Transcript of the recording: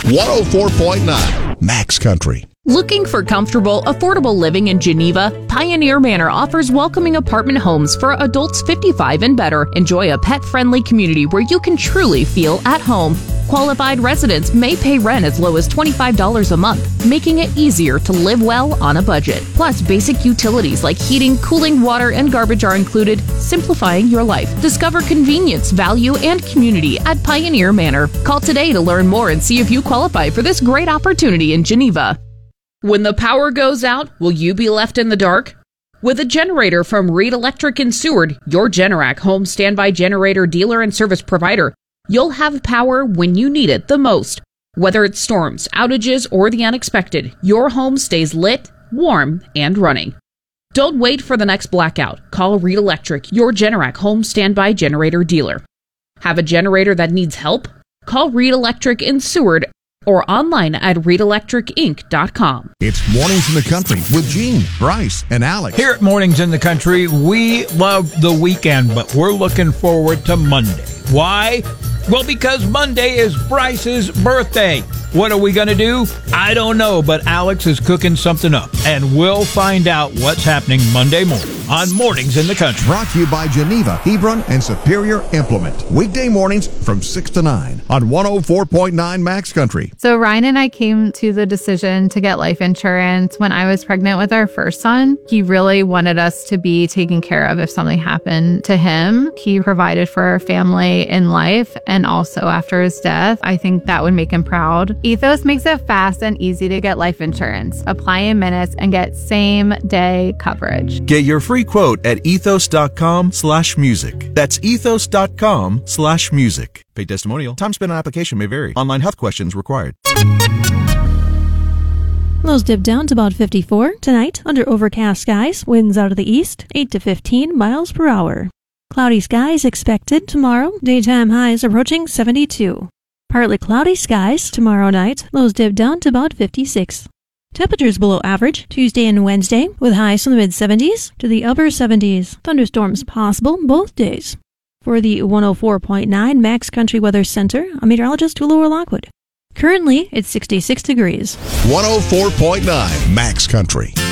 104.9 Max Country. Looking for comfortable, affordable living in Geneva? Pioneer Manor offers welcoming apartment homes for adults 55 and better. Enjoy a pet-friendly community where you can truly feel at home. Qualified residents may pay rent as low as $25 a month, making it easier to live well on a budget. Plus, basic utilities like heating, cooling, water, and garbage are included, simplifying your life. Discover convenience, value, and community at Pioneer Manor. Call today to learn more and see if you qualify for this great opportunity in Geneva. When the power goes out, will you be left in the dark? With a generator from Reed Electric in Seward, your Generac home standby generator dealer and service provider, you'll have power when you need it the most. Whether it's storms, outages, or the unexpected, your home stays lit, warm, and running. Don't wait for the next blackout. Call Reed Electric, your Generac home standby generator dealer. Have a generator that needs help? Call Reed Electric in Seward or online at readelectricinc.com. It's Mornings in the Country with Gene, Bryce, and Alex. Here at Mornings in the Country, we love the weekend, but we're looking forward to Monday. Why? Well, because Monday is Bryce's birthday. What are we going to do? I don't know, but Alex is cooking something up, and we'll find out what's happening Monday morning on Mornings in the Country. Brought to you by Geneva, Hebron, and Superior Implement. Weekday mornings from 6 to 9 on 104.9 Max Country. So Ryan and I came to the decision to get life insurance when I was pregnant with our first son. He really wanted us to be taken care of if something happened to him. He provided for our family in life and also after his death. I think that would make him proud. Ethos makes it fast and easy to get life insurance. Apply in minutes and get same-day coverage. Get your free quote at ethos.com/music. That's ethos.com/music. Paid testimonial. Time spent on application may vary. Online health questions required. Lows dip down to about 54. Tonight, under overcast skies, winds out of the east, 8 to 15 miles per hour. Cloudy skies expected tomorrow. Daytime highs approaching 72. Partly cloudy skies tomorrow night. Lows dip down to about 56. Temperatures below average Tuesday and Wednesday, with highs from the mid-70s to the upper 70s. Thunderstorms possible both days. For the 104.9 Max Country Weather Center, I'm meteorologist Laura Lockwood. Currently, it's 66 degrees. 104.9 Max Country.